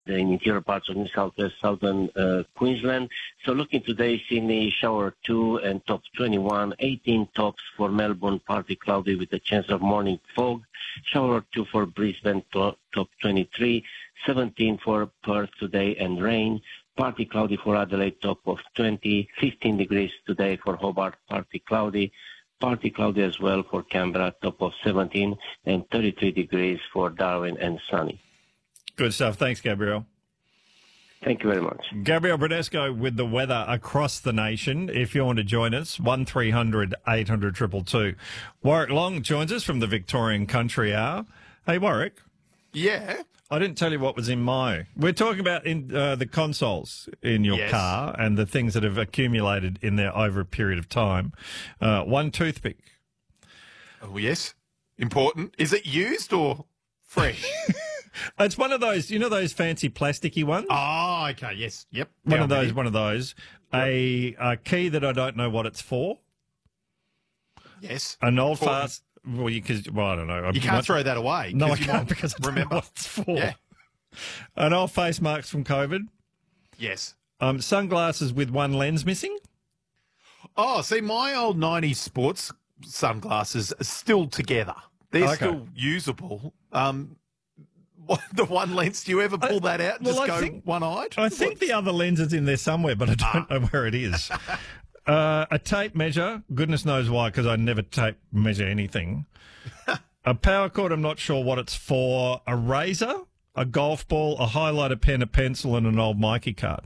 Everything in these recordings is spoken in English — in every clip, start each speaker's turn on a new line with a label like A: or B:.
A: in interior parts of New South Wales, southern Queensland. So looking today, Sydney, shower 2 and top 21, 18 tops for Melbourne, partly cloudy with a chance of morning fog. Shower 2 for Brisbane, top 23, 17 for Perth today and rain. Partly cloudy for Adelaide, top of 20, 15 degrees today for Hobart, partly cloudy as well for Canberra, top of 17, and 33 degrees for Darwin and sunny.
B: Good stuff. Thanks, Gabriel.
A: Thank you very much.
B: Gabriel Bradesco with the weather across the nation. If you want to join us, 1300 800 222. Warwick Long joins us from the Victorian Country Hour. Hey, Warwick.
C: Yeah.
B: I didn't tell you what was in my... We're talking about the consoles in your car and the things that have accumulated in there over a period of time. One toothpick.
C: Oh, yes. Important. Is it used or fresh?
B: It's one of those, you know those fancy plasticky ones?
C: Oh, okay. Yes. Yep.
B: One of those. Yep. A key that I don't know what it's for.
C: Yes.
B: An old fast... Well, I don't know.
C: You can't throw that away.
B: No, I can't because I don't know what it's for.
C: Yeah.
B: An old face marks from COVID.
C: Yes.
B: Sunglasses with one lens missing.
C: Oh, see, my old 90s sports sunglasses are still together. They're still usable. The one lens, do you ever pull that out and just go one-eyed?
B: I think the other lens is in there somewhere, but I don't know where it is. A tape measure, goodness knows why, because I never tape measure anything. A power cord, I'm not sure what it's for. A razor, a golf ball, a highlighter pen, a pencil, and an old Mikey card.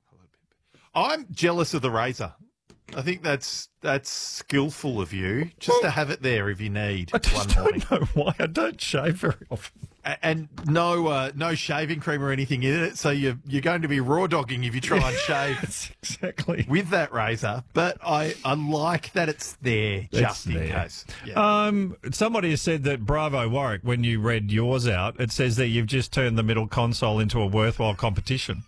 C: I'm jealous of the razor. I think that's skillful of you, just to have it there if you need.
B: I just don't know why. I don't shave very often.
C: And no shaving cream or anything in it, so you're going to be raw dogging if you try and shave
B: exactly
C: with that razor. But I like that it's there just in case. Yeah.
B: Somebody has said that bravo, Warwick, when you read yours out, it says that you've just turned the middle console into a worthwhile competition.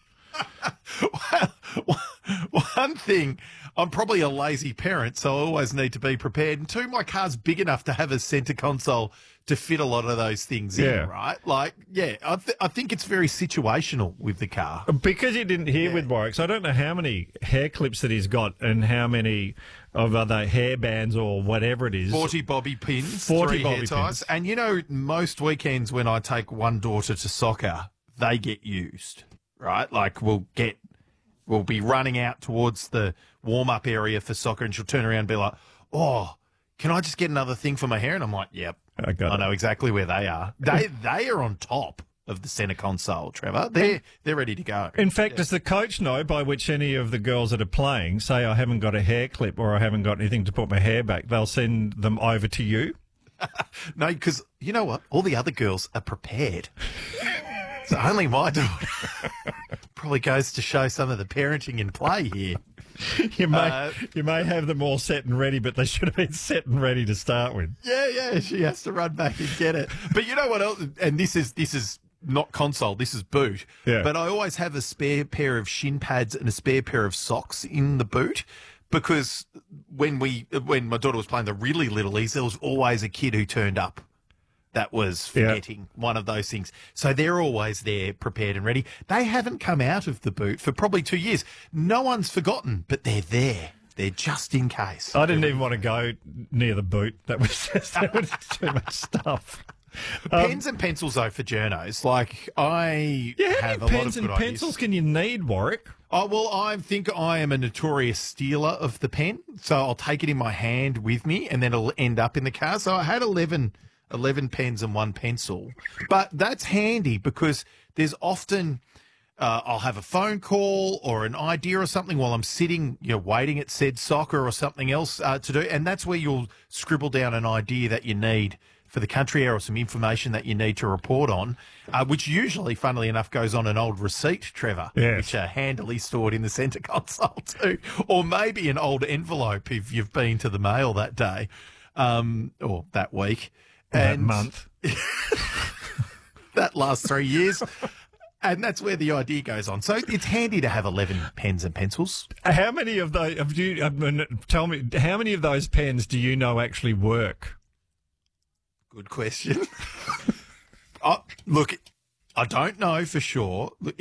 C: Well, one thing, I'm probably a lazy parent, so I always need to be prepared. And two, my car's big enough to have a centre console to fit a lot of those things in, right? Like, I think it's very situational with the car.
B: Because you didn't hear with Warwick, so I don't know how many hair clips that he's got and how many of other hair bands or whatever it is.
C: 40 bobby pins,
B: 40
C: 3
B: bobby
C: hair ties.
B: pins.
C: And, you know, most weekends when I take one daughter to soccer, they get used, right? Like, we'll be running out towards the warm-up area for soccer and she'll turn around and be like, oh, can I just get another thing for my hair? And I'm like, yep, I know exactly where they are. They are on top of the centre console, Trevor. They're ready to go.
B: In fact, does the coach know by which any of the girls that are playing say I haven't got a hair clip or I haven't got anything to put my hair back? They'll send them over to you?
C: No, because you know what? All the other girls are prepared. So only my daughter probably goes to show some of the parenting in play here.
B: You may have them all set and ready, but they should have been set and ready to start with.
C: Yeah, she has to run back and get it. But you know what else? And this is not console, this is boot.
B: Yeah.
C: But I always have a spare pair of shin pads and a spare pair of socks in the boot. Because when my daughter was playing the really littlies, there was always a kid who turned up that was forgetting one of those things. So they're always there, prepared and ready. They haven't come out of the boot for probably 2 years. No one's forgotten, but they're there. They're just in case.
B: I didn't even want to go near the boot. That was too much stuff.
C: Pens and pencils, though, for journos. Like, I have a lot of good ideas.
B: How many pens and pencils can you need, Warwick?
C: Oh, well, I think I am a notorious stealer of the pen. So I'll take it in my hand with me and then it'll end up in the car. So I had 11 pens and 1 pencil. But that's handy because there's often I'll have a phone call or an idea or something while I'm sitting, waiting at said soccer or something else to do. And that's where you'll scribble down an idea that you need for the country hour or some information that you need to report on, which usually, funnily enough, goes on an old receipt, Trevor, which are handily stored in the centre console too. Or maybe an old envelope if you've been to the mail that day or that week.
B: That month.
C: That last 3 years. And that's where the idea goes on. So it's handy to have 11 pens and pencils.
B: How many of those, tell me, how many of those pens do you know actually work?
C: Good question. Look, I don't know for sure.